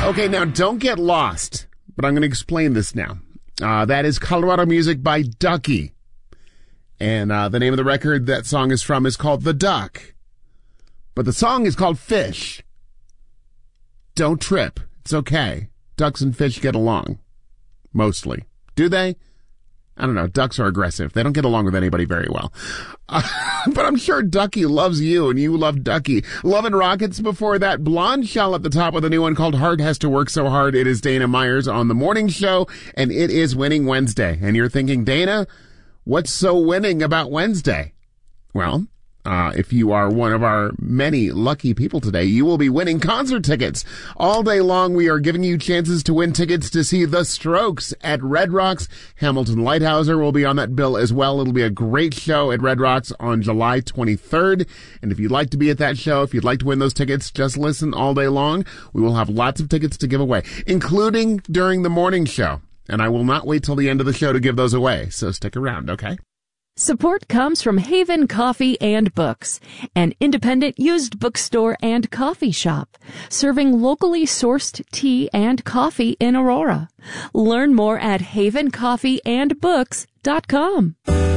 Okay, now don't get lost, but I'm going to explain this now. That is Colorado music by Ducky. And the name of the record that song is from is called The Duck. But the song is called Fish. Don't trip. It's okay. Ducks and fish get along. Mostly. Do they? I don't know. Ducks are aggressive. They don't get along with anybody very well. But I'm sure Ducky loves you and you love Ducky. Love and Rockets before that. Blonde Shell at the top with a new one called Heart Has to Work So Hard. It is Dana Myers on the morning show and it is Winning Wednesday. And you're thinking, Dana, what's so winning about Wednesday? Well, if you are one of our many lucky people today, you will be winning concert tickets. All day long, we are giving you chances to win tickets to see The Strokes at Red Rocks. Hamilton Lighthouser will be on that bill as well. It'll be a great show at Red Rocks on July 23rd. And if you'd like to be at that show, if you'd like to win those tickets, just listen all day long. We will have lots of tickets to give away, including during the morning show. And I will not wait till the end of the show to give those away. So stick around, okay? Support comes from Haven Coffee and Books, an independent used bookstore and coffee shop, serving locally sourced tea and coffee in Aurora. Learn more at havencoffeeandbooks.com.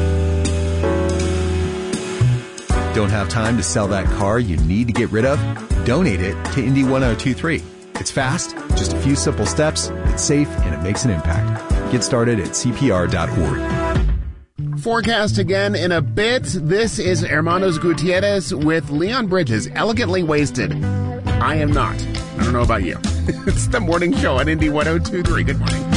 Don't have time to sell that car you need to get rid of? Donate it to Indy 1023. It's fast, just a few simple steps, it's safe, and it makes an impact. Get started at CPR.org. Forecast again in a bit. This is Hermanos Gutierrez with Leon Bridges, Elegantly Wasted. I am not. I don't know about you. It's the morning show on Indy 1023. Good morning.